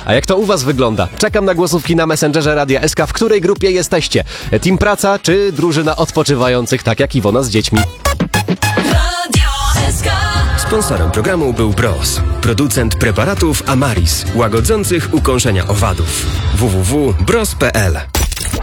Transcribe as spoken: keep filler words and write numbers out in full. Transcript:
A jak to u was wygląda? Czekam na głosówki na Messengerze Radia S K. W której grupie jesteście? Team Praca czy drużyna odpoczywających, tak jak Iwona z dziećmi? Sponsorem programu był Bros, producent preparatów Amaris, łagodzących ukąszenia owadów. w w w kropka bros kropka p l